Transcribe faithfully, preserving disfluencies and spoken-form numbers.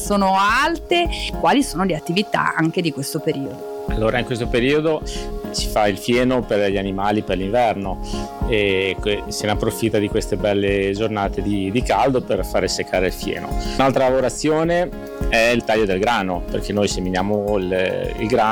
sono alte. Quali sono le attività anche di questo periodo? Allora, in questo periodo si fa il fieno per gli animali per l'inverno e se ne approfitta di queste belle giornate di, di caldo per fare seccare il fieno. Un'altra lavorazione è il taglio del grano, perché noi seminiamo il, il grano